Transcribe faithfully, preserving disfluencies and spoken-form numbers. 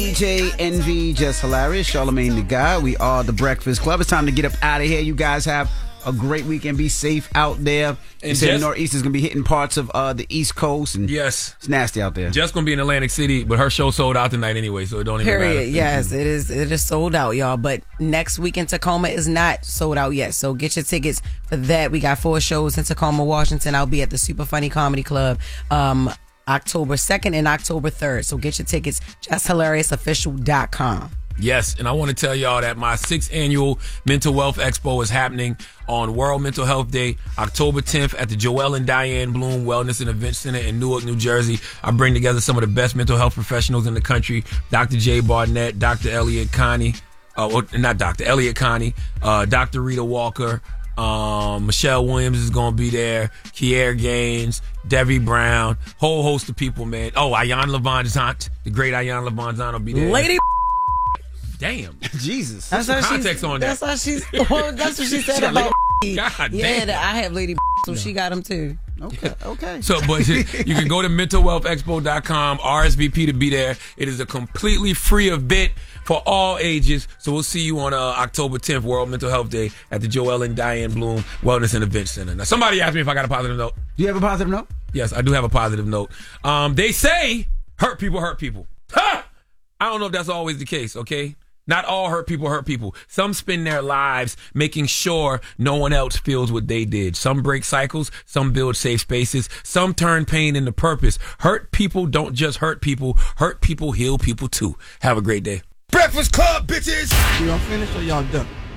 D J Envy, Just Hilarious, Charlamagne the Guy. We are the Breakfast Club. It's time to get up out of here. You guys have a great weekend. Be safe out there. And the Northeast is going to be hitting parts of uh, the East Coast. And yes. It's nasty out there. Just going to be in Atlantic City, but her show sold out tonight anyway, so it don't even Period. matter. Yes, it is It is sold out, y'all. But next week in Tacoma is not sold out yet, so get your tickets for that. We got four shows in Tacoma, Washington. I'll be at the Super Funny Comedy Club um, October second and October third. So get your tickets, just hilarious official dot com. Yes, and I want to tell y'all that my sixth annual Mental Wealth Expo is happening on World Mental Health Day, October tenth at the Joelle and Diane Bloom Wellness and Event Center in Newark, New Jersey. I bring together some of the best mental health professionals in the country, Doctor Jay Barnett, Doctor Elliot Connie, uh, well, not Doctor Elliot Connie, uh, Doctor Rita Walker, um, Michelle Williams is going to be there, Kier Gaines, Debbie Brown, whole host of people, man. Oh, Ayan Levanzant, the great Ayan Levanzant will be there. Lady Damn. Jesus. That's some context on that. That's how she's. Well, that's what she said about. God yeah, damn. that I have lady, so she got him too. Okay. Okay. So, but you can go to mental wealth expo dot com, R S V P to be there. It is a completely free event for all ages. So we'll see you on uh, October tenth, World Mental Health Day at the Joelle and Diane Bloom Wellness and Event Center. Now, somebody asked me if I got a positive note. Do you have a positive note? Yes, I do have a positive note. Um, they say hurt people hurt people. Ha! I don't know if that's always the case, okay? Not all hurt people hurt people. Some spend their lives making sure no one else feels what they did. Some break cycles. Some build safe spaces. Some turn pain into purpose. Hurt people don't just hurt people. Hurt people heal people too. Have a great day. Breakfast Club, bitches! Y'all finished or y'all done?